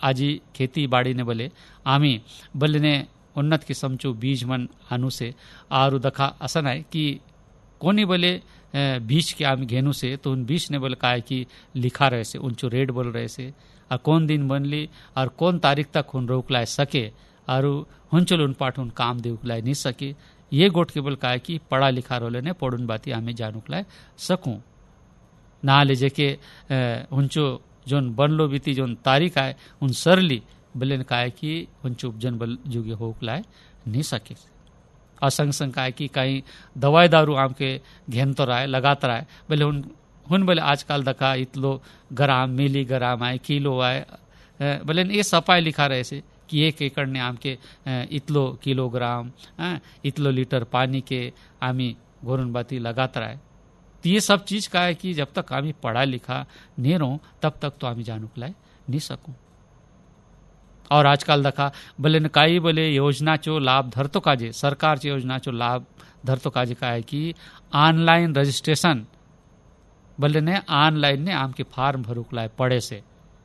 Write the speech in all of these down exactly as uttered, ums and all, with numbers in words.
आजी खेती बाड़ी ने बोले आम्ही बल्लेने उन्नत किस्मचो बीज मन आणू से आरु दखा असं आहे की कोणी बोले बीज के आम्ही घेनू से तो उन बीज ने बोले काय कि लिखा रहे से उनचो रेट बोल रहे से और कौन दिन बनली और कौन तारीख तक उन रोक लाए सके और हुंचल उन पाठ उन काम देउकलाय नहीं सके ये गोट के बोल काय कि पढ़ा लिखा रोले ने पढ़ुन बाती आम्ही जानुकलाय सकूं ना ले जेके हुंचो जोन बनलो बीती जोन तारीख आए उन सरली बलेन काय कि हुंचो उपजन बल जुगे होकलाय नहीं सके और संग संग काय कि कहीं दवाई दारू आम के घेन तो राय लगाता राय बोले हुन हुन बोले आजकल दखा इतलो ग्राम मिली ग्राम आए किलो आए बोले ये सफाई लिखा रहे से कि एक एकड़ ने आम के इतलो किलोग्राम इतलो लीटर पानी के आमी घोरन बाती लगाता राय। तो ये सब चीज का है कि जब तक आमी पढ़ा लिखा नहीं रहो तब तक तो आमी जानुकलाय नहीं सकूं। और आजकल दखा बोले न काही बोले योजना चो लाभ धरतो काजे सरकार ची योजना चो लाभ धरतो काजे काय की ऑनलाइन रजिस्ट्रेशन बोले ने ऑनलाइन ने आम के फार्म भरूक लाय पड़े से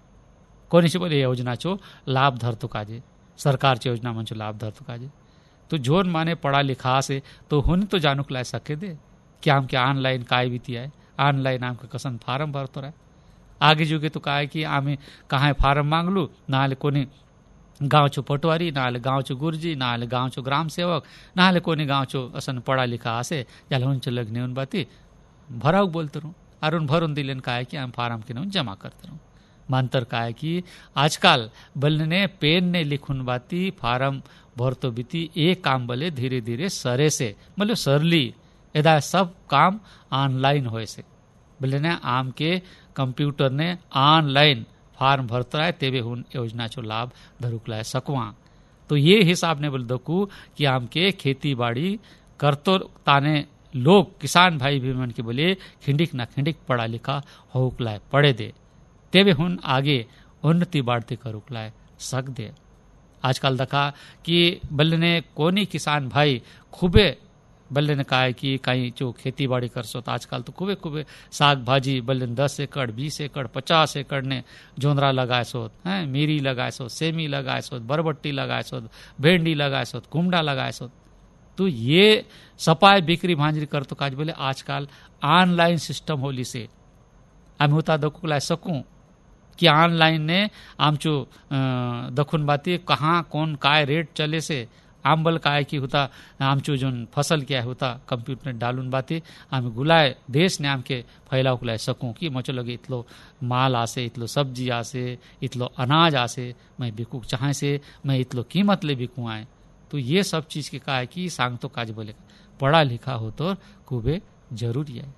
कोणी से बोले योजना चो लाभ धरतो काजे सरकार ची योजना मन चो लाभ धरतो काजे तो जोन माने पढ़ा लिखा से तो हुन तो जानुक लाय सके दे कि आम के ऑनलाइन काय बीती है ऑनलाइन आम के कसन फार्म भरतो रहे आगे जुगे तो काय कि आमे कहाँ फार्म मांग लू नाले कोनी गाँव चो पटवारी नाले गाँव चो गुरुजी नाले गाँव चो ग्राम सेवक नाले कोनी गाँव चो असन पढ़ा लिखा आसे याला उनचो लगने उन बाती भराऊ बोलते रहूं और उन भरून दिलेन काय कि आम फार्म के उन जमा करते रहूं मानतर काय कि आजकल बलने पेन ने लिखुन बाती फार्म भरतो बीती एक काम बोले धीरे धीरे सरे से मतलब सरली एदा सब काम ऑनलाइन होए से बोले ने आम के कंप्यूटर ने ऑनलाइन फार्म भरता है तेवे हुन योजना चो लाभ धरुकलाय सकवा। तो ये हिसाब ने बोल दकू कि आम के खेती बाड़ी करतो ताने लोग किसान भाई भी मन के बोले खिंडिक ना खिंडिक पढ़ा लिखा होकलाय पढ़े दे तेवे हुन आगे उन्नति बाढ़ते करुकलाय सक दे। आजकल दखा कि बल्ले कोनी किसान भाई खूबे बल्ले ने कहा है कि कहीं जो खेती बाड़ी कर सो तो आजकल तो खूबे खूबे साग भाजी बल्ले दस एकड़ बीस एकड़ पचास एकड़ ने जोंदरा लगाए सोत हैं मीरी लगाए सोत सेमी लगाए सोत बरबट्टी लगाए सोत भेंडी लगाए सोत कुमड़ा लगाए सोत। तो ये सपाय बिक्री भांजरी कर तो काज बोले आजकल ऑनलाइन सिस्टम होली से हम होता दकुलाय सकूं कि ऑनलाइन ने आमचो दखुन बाती कहाँ कौन काय रेट चले से आंबल काय की होता आमचो जोन फसल क्या होता कंप्यूटर डालून बाती आम गुलाय देश ने आम के फैलाव गुलाय सकूं कि मचो लगे इतलो माल आसे इतलो सब्जी आसे इतलो अनाज आसे मैं बिकू चाहे से मैं इतलो कीमत ले बिकू आए। तो ये सब चीज के का है कि सांग तो काज बोले पढ़ा लिखा हो तो खूबे जरूरी है।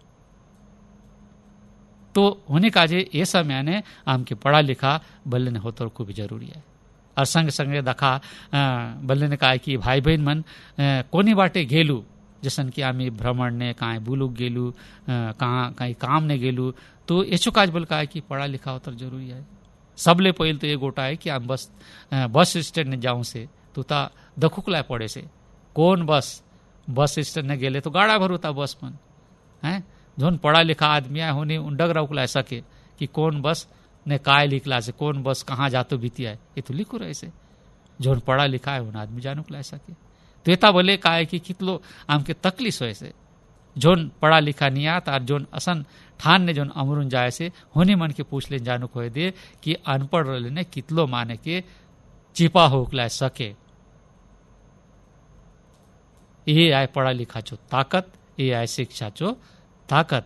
तो होने काजे ये समय ने आम के पढ़ा लिखा बल्ले ने हो तो खूब जरूरी है। और संग संगे दखा बल्ले ने कहा कि भाई बहन मन कोनी बाटे गेलू जैसन कि आमी भ्रमण ने कहाँ बुलूक गेलू कहाँ कहीं काम ने गेलू तो एचो काज बोल कहा कि पढ़ा लिखा होता जरूरी है। सबले पहले तो ये गोटा है कि आम बस बस स्टैंड ने जाऊं से तो ता दखुकलाय पड़े से कौन बस बस स्टैंड ने गेले तो गाड़ा भर होता बस मन है जोन पढ़ा लिखा आदमी आए होने डग रहा सके कि कौन बस ने काय लिखला से कौन बस कहाँ जातो बीती है ये तो लिखो रहे से जोन पढ़ा लिखा है उन आदमी जानो ला सके। तो एता बोले का है कि कितलो आम के तकलीफ होए से जोन पढ़ा लिखा नहीं आता और जोन असन ठान ने जोन अमरुन जाए से होने मन के पूछ ले जानो खोए दे कि अनपढ़ रहे ने कितलो माने के चिपा होकला सके। ये आए पढ़ा लिखा चो ताकत ये आए शिक्षा चो ताकत।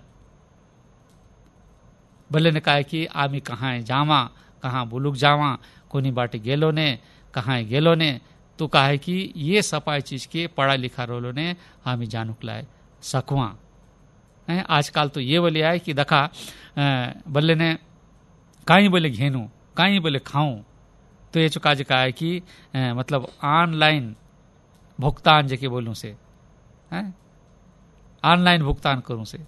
बोले ने कहा कि आमी कहाँ जावा कहाँ बुलुक जावा कोनी बाटे गेलो ने कहाँ गेलो ने तो कहा है कि ये सपाई चीज के पढ़ा लिखा रोलो ने हामी जानुक लाए सकवा। आजकल तो ये बोले आए कि दखा बोले ने कहीं बोले घेनू कहीं बोले खाऊं तो ये चुका जी कहा है कि मतलब ऑनलाइन भुगतान जेके बोलूं से ऑनलाइन भुगतान करूं से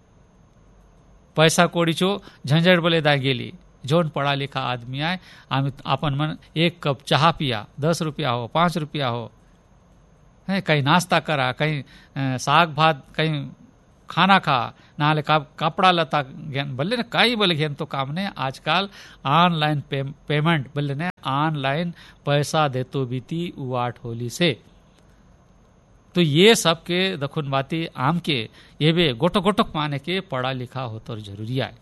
पैसा कोड़ी चो झंझट बोले दा गेली जोन पढ़ा लिखा आदमी आए आम अपन मन एक कप चाह पिया दस रुपया हो पांच रुपया हो है कहीं नाश्ता करा कहीं साग भात कहीं खाना खा नाले का कपड़ा लता घेन बल्ले ने कई बोले घेन तो काम ने आजकल ऑनलाइन पे, पेमेंट बल्ले ने ऑनलाइन पैसा देतो बीती उवाट होली से। तो ये सब के दखुन बाती आम के ये बे गोटो गोटक माने के पढ़ा लिखा हो तो जरूरी है,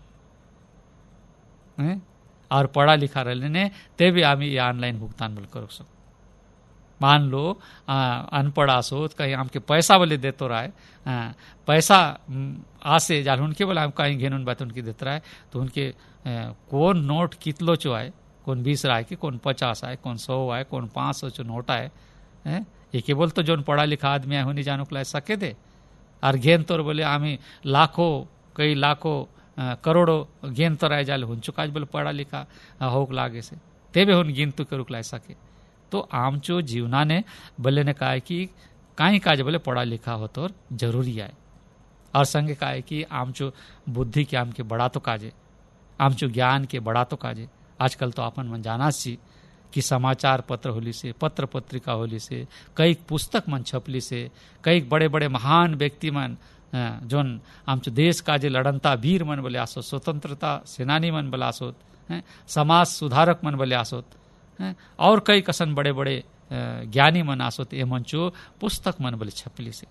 है? और पढ़ा लिखा रहने ते भी आमी ये ऑनलाइन भुगतान बोल कर सको। मान लो अनपढ़ आसो कहीं आम के पैसा बोले देतो रहा है, पैसा आसे जाल उनके बोला हम कहीं घेन बात उनकी देता रहा है तो उनके आ, कौन नोट कितलो चो आए, कौन बीस रहा है कि कौन पचास आए, कौन सौ आए, कौन पाँच सौ चो नोट आए, है? ये के बोल तो जो पढ़ा लिखा आदमी है होनी जानो क्लास सके दे और घेन तोर बोले आमी लाखों कई लाखों करोड़ों गेन तो रह जाले हुन चुकाज बोले पढ़ा लिखा होक लागे से तेबे हुन गिन तो करुक ला सके। तो आमचो जीवना ने बोले ने कहा कि काई काज बोले पढ़ा लिखा हो तो जरूरी है और संगे कहा कि आमचो बुद्धि के आम के बड़ा तो काजे, आमचो ज्ञान के बड़ा तो काजे। आजकल तो अपन मन जाना सी कि समाचार पत्र होली से, पत्र पत्रिका होली से, कई पुस्तक मन छपली से, कई बड़े बड़े महान व्यक्ति मन जोन आमचो देश का जे लड़नता वीर मन बोले आसोत, स्वतंत्रता सेनानी मन बोले आसोत, समाज सुधारक मन बोले आसोत, और कई कसन बड़े बड़े ज्ञानी मन आसोत। ये मंचो पुस्तक मन बोले छपली से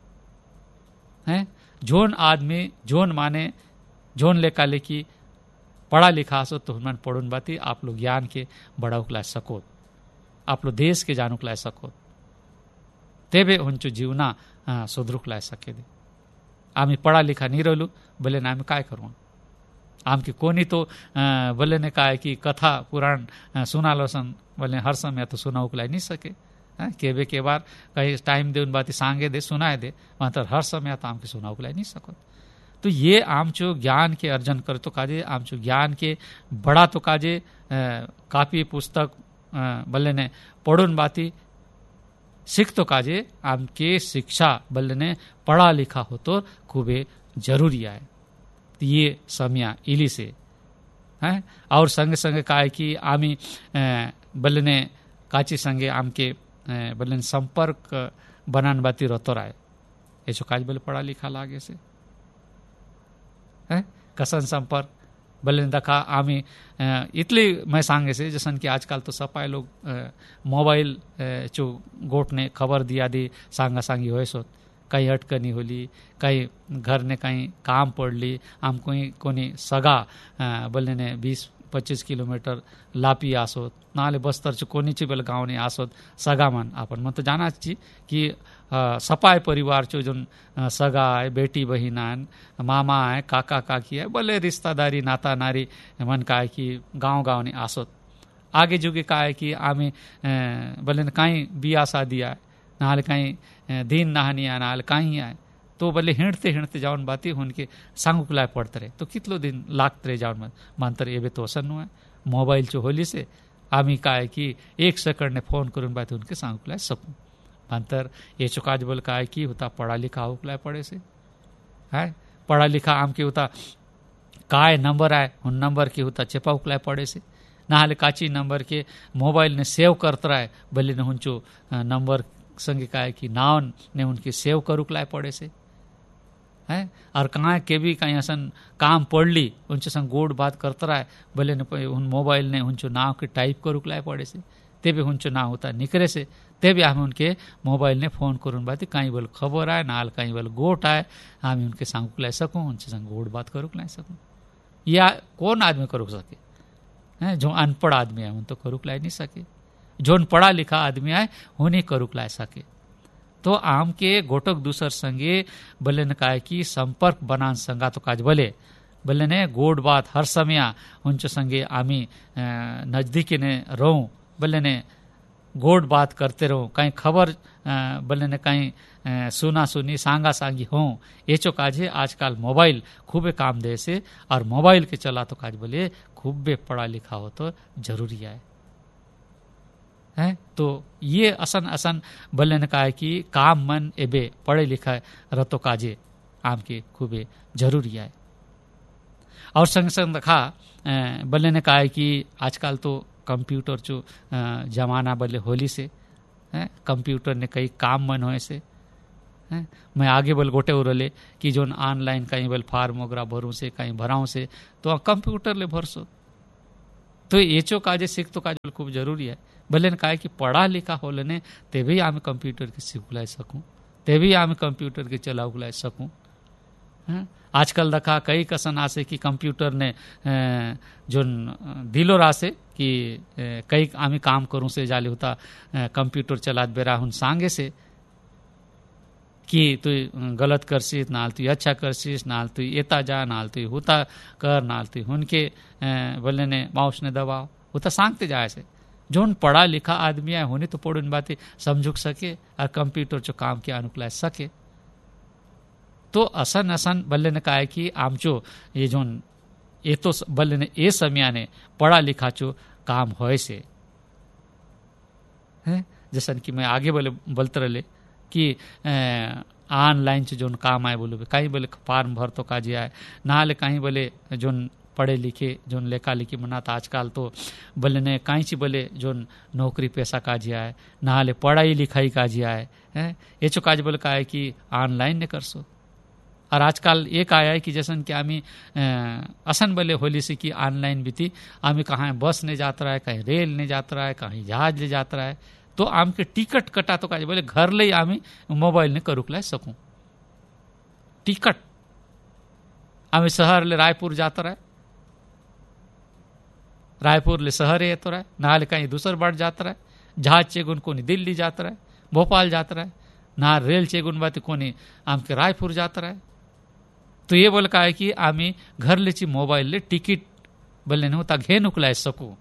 हैं। जोन आदमी जोन माने जोन लेका लेकी पढ़ा लिखा आसो तो मन पढ़ुन बाती आप लोग ज्ञान के बड़ा उकला सको, आप लोग देश के जानू ला सको, तेबे उनचो जीवना सुधरुक ला सके दे। आमी पढ़ा लिखा नहीं रहलू बोले ना आमी काय करूँ, आम की कोनी तो बोले ने कहा कि कथा पुराण सुना लो सन बोले हर समय तो सुना उकला नहीं सके, केबे के बार कहीं टाइम दे उन बाती सांगे दे सुनाए दे वहां तर हर समय तो आम के सुना उकला नहीं सको। तो ये आमचो ज्ञान के अर्जन कर तो काजे, आमचो ज्ञान के बड़ा तो काजे कापी पुस्तक बल्ले ने पढ़ुन बाती सीख तो काजे आम के शिक्षा बल्ले ने पढ़ा लिखा हो तो खूबे जरूरी है। तो ये समिया इली से है और संगे संगे कहा कि आमी बल्ले ने काची संगे आम के बल्ले ने संपर्क बनान बाती रहतो राय ऐसो काज बल्ले पढ़ा लिखा लागे से है कसन संपर्क बल्ले दखा आमी इतली मैं सांगे से जसन कि आजकल तो सपाय लोग मोबाइल चो गोटने खबर दिया दी सांगा सांगी होए सोत, कहीं अटकनी होली, कहीं घर ने कहीं काम पड़ ली, आम कोई कोनी सगा बल्ले ने बीस पच्चीस किलोमीटर लापी आसोत नाले बस्तर चो कोनी ची बल गाँव ने आसोत सगा मन आपन मन तो जाना ची कि सपाय परिवार चो जोन सगा है बेटी बहिनान मामा है काका काकी है बोले रिश्तेदारी नाता नारी मन का है कि गाँव गाँव ने आसोत। आगे जुगे का है कि आमी बोले कहीं बिया शादी आए नाल कहीं दिन नहानी आए नाल कहीं आए तो बोले हिंडते हिंडते जाऊन बाती उनके सांगू कुलाय पड़ते रहे तो कितलो दिन लागते रहे जाऊन मानते रहे। ये तो असन हुआ मोबाइल चो होली से आमी का है कि एक सेकंड ने फोन करूँ बाती उनके सांगू कुलाय सकूँ अंतर ये चुकाज बोल का है कि होता पढ़ा लिखा हो कुलाय पड़े से है पढ़ा लिखा आम के होता काय नंबर आए उन नंबर के होता चेपा उकलाय पड़े से नाले काची नंबर के मोबाइल ने सेव करता रहा है भले ने उनचो नंबर संगे का है कि नाव ने उनके सेव करुक लाए पड़े से है और कहाँ के भी कहीं असन काम पढ़ ली उनसे संग गोड़ बात करता रहा है भले ने उन मोबाइल ने उनचो नाव के टाइप करुक लाए पड़े से तेबे उनचो नाव होता निकरे से तेबे हम उनके मोबाइल ने फोन करून बाती कहीं बोल खबर आए नाल कहीं बोल गोट आए हम उनके सांगुक ला सकूँ उनसे संग गोड़ बात करुक ला सकूँ। या कौन आदमी करुक सके है जो अनपढ़ आदमी है उन तो करुक ला नहीं सके, जो पढ़ा लिखा आदमी है उन्हें करुक ला सके। तो आम के गोटक दूसर संगे बल्ले ने कहा कि संपर्क बनान संगा तो काज बोले बल्ले ने गोड बात हर समय उनचो संगे आमी नजदीकी ने रहूं बल्ले ने गोड बात करते रहो कहीं खबर बल्ले ने कहीं सुना सुनी सांगा सांगी हो ये चो काज है। आजकल मोबाइल खूबे काम दे से और मोबाइल के चला तो काज बोले खूबे पढ़ा लिखा हो तो जरूरी है है। तो ये असन असन बल्ले ने कहा है कि काम मन एबे पढ़े लिखा रतो काजे आम के खूबे जरूरी है। और संग संग रखा बल्ले ने कहा है कि आजकल तो कंप्यूटर जो जमाना बल्ले होली से है कंप्यूटर ने कई काम मन होए से हैं। मैं आगे बोल गोटे उरले कि जोन ऑनलाइन कहीं बोल फार्म वगैरह भरूँ से कहीं भराऊँ से तो कंप्यूटर ले भरसो। तो ये चो काजे सीख तो काज खूब जरूरी है। भले कहे कि पढ़ा लिखा हो लेने ते भी आम कंप्यूटर के सीखुलाई सकूँ, ते भी आम कंप्यूटर के चलाउलाई सकूँ। आजकल देखा कई कसन आसे कि कंप्यूटर ने जो दिलो रासे कि कई आमी काम करूँ से जाले होता कंप्यूटर चलात बेरा हुन सांगे से कि तु गलत करसीस नाल तु अच्छा करसीस नाल तु एता जा नाल तु होता कर नाल तु हुनके बोले ने माउस ने दबाओ होता सांगते जाए से। जोन पढ़ा लिखा आदमी है होने तो पढ़ुन बातें समझुक सके और कंप्यूटर जो काम के अनुकूल सके। तो असन असन बल्ले ने कहा है कि आमचो ये जोन ये तो बल्ले ने ये समय ने पढ़ा लिखा चो काम होए से है। जैसन कि मैं आगे बोले बोलते रहे कि ऑनलाइन से जोन काम आए बोलो कहीं बोले फार्म भर तो काजी आए नाले कहीं बोले जोन पढ़े लिखे जोन लेखा लिखी मना तो आजकल तो बोले ने कहीं सी बोले जोन नौकरी पैसा काजी आए नाले पढ़ाई लिखाई काजी आए हैं। ये चो काज बोले कहा है कि ऑनलाइन ने कर सो। और आजकल एक आया है कि जैसन कि आमी असन बोले होली से कि ऑनलाइन भी थी आमी कहाँ बस ने जाता रहा है कहीं रेल ने जाता रहा है कहीं जहाज ले जाता रहा है तो आम के टिकट कटा तो काज बोले घर ले आमी मोबाइल ने करुक ला सकूं। टिकट आमी शहर ले रायपुर जाता रहा है रायपुर ले शहर है तो रहा है नाले कहीं दूसर बार जाता रहा है जहाज चेगुन कोनी दिल्ली जाता रहा है भोपाल जाता रहा है ना रेल चेगुन बात कोनी आम के रायपुर जाता रहा है। तो ये बोल का है कि आमी घर लेची मोबाइल ले टिकट बोले ने होता घे नुकलाय सकूं।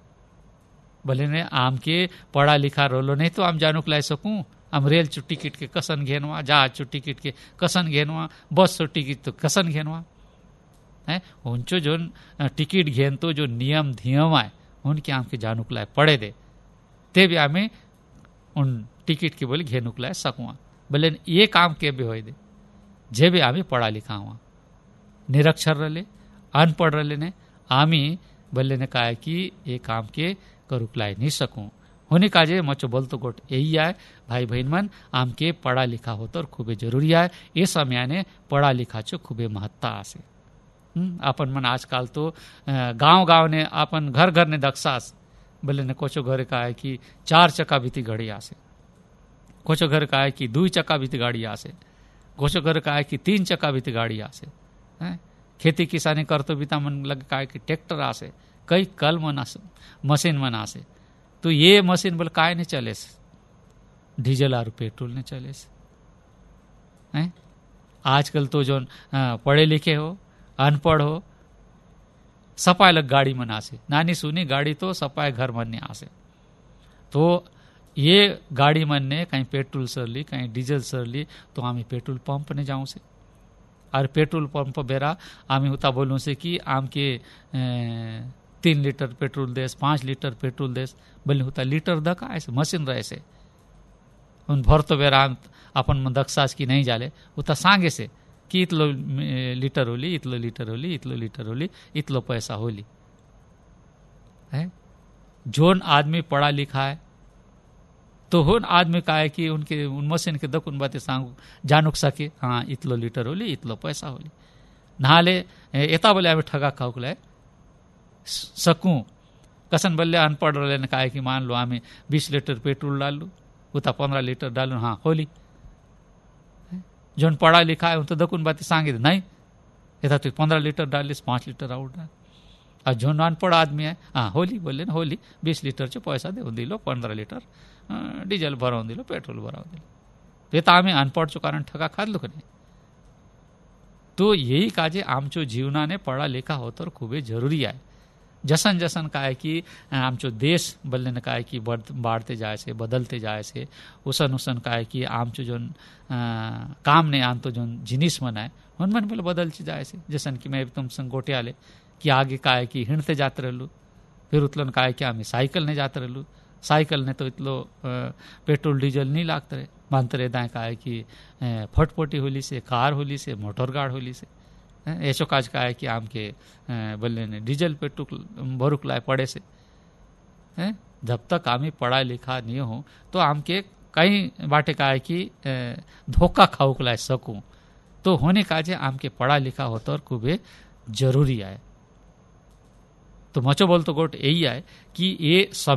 बोले ने आम के पढ़ा लिखा रोलो नहीं तो आम जानुक लाई सकूं। आम रेल चो टिकट के कसन घेनवा जहाज चो टिकट के कसन घेनवा बस चो टिकट तो कसन घेनवा है उनचो जो टिकट घेन तो जो नियम धियम आए उनके आम के जानुक लाए पड़े दे ते भी आमे उन टिकट के बोले घेनुक लाए सकुआ। बोले ये काम के भी होए दे जे भी आमी पढ़ा लिखा हुआ निरक्षर रले अनपढ़ रले ने आमी बोले ने कहा कि ये काम के करुक लाई नहीं सकूं। होने काजे मचो बोल तो गोट यही आए भाई बहन मन आम के पढ़ा लिखा हो तो खूबे जरूरी है। ये समय ने पढ़ा लिखा चो खूबे महत्ता आसे। अपन मन आजकल तो गांव गांव ने अपन घर घर ने दक्षास बोले ने कोचो घर का है कि चार चक्का बीती गाड़ी आसे कोचो घर का है कि दुई चक्का बीती गाड़ी आसे कोचो घर का है कि तीन चक्का बीती गाड़ी आसे हैं। खेती किसानी कर तो बीता मन लग का है कि ट्रैक्टर आसे कई कल मन मशीन मन आसे। तो ये मशीन बोले काय ने चले से डीजल और पेट्रोल ने चले से हैं। आजकल तो जो पढ़े लिखे हो अनपढ़ हो सपाय लग गाड़ी मन आसे नानी सुनी गाड़ी तो सपाय घर मन ने आसे। तो ये गाड़ी मन ने कहीं पेट्रोल सर ली कहीं डीजल सर ली तो आमी पेट्रोल पंप ने जाऊं से और पेट्रोल पंप बेरा आमी होता बोलूं से कि आम के तीन लीटर पेट्रोल देस पाँच लीटर पेट्रोल देस बोले होता लीटर दका ऐसे मशीन रहे से उन भर तो बेरा अपन मन दक्षास की नहीं जाले उता सांगे से कि इतलो लीटर होली इतलो लीटर होली इतलो लीटर होली इतलो पैसा होली है। जोन आदमी पढ़ा लिखा है तो होन आदमी का है कि उनके उन मशीन के दकुन बातें सांगू जानुक सके हाँ इतलो लीटर होली इतलो पैसा होली नाले एता बोले हमें ठगा खाऊक लाए सकूं। कसन बोले अनपढ़ रहे ने कहा कि मान लो हमें बीस लीटर पेट्रोल डालू उता पंद्रह लीटर डालू हाँ होली। जोन पढ़ा लिखा है उन तो दकुन बातें सांगे नहीं ये तो पंद्रह लीटर डालिस पाँच लीटर आउट डाल और जो अनपढ़ आदमी है हाँ होली बोले ना होली बीस लीटर चो पैसा दे दिलो पंद्रह लीटर डीजल भराऊं दिलो पेट्रोल भराऊं दिलो ये तो आम्ही अनपढ़ चो कारण ठगा खादलो का नहीं। तो यही काजे आमचो जीवना ने पढ़ा लिखा हो तो खूबे जरूरी है। जसन जसन का है कि आमचो देश बल्ले ने कहा है कि बढ़ते जाए से बदलते जाए से उसन उसन का है कि आमचो जो काम ने आन तो जो जिनिस मन है उन मन बोले बदल जाए से। जैसन कि मैं तुम संग गोटे आले कि आगे का है कि हिंडते जाते रहलू फिर उतलन का है कि हमें साइकिल ने जाते रहलू साइकिल ने तो इतलो पेट्रोल डीजल नहीं लागते रहे मानते रहे दाएँ का है कि फटफटी होली से कार होली से मोटर गाड़ होली से ऐसो काज का है कि आम के बोले ने डीजल पेट्रोल भरुक लाए पड़े से हैं। जब तक आमी पढ़ा लिखा नहीं हो तो आम के कई बाटे का है कि अ, धोखा खाऊक लाए सकूं तो होने काजे आम के पढ़ा लिखा होता और खूबे जरूरी है। तो मचो बोल तो गोट यही है कि ये सब